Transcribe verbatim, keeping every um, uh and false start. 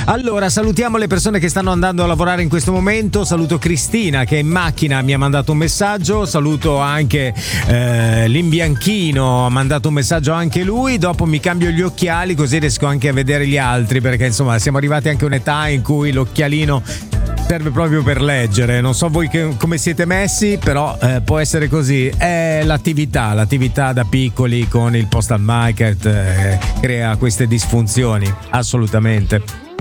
Allora, salutiamo le persone che stanno andando a lavorare in questo momento. Saluto Cristina che è in macchina, mi ha mandato un messaggio. Saluto anche eh, l'Imbianchino, ha mandato un messaggio anche lui. Dopo mi cambio gli occhiali così riesco anche a vedere gli altri, perché insomma siamo arrivati anche a un'età in cui l'occhialino serve proprio per leggere. Non so voi che, come siete messi, però eh, può essere così. È l'attività, l'attività da piccoli con il postal market eh, crea queste disfunzioni, assolutamente.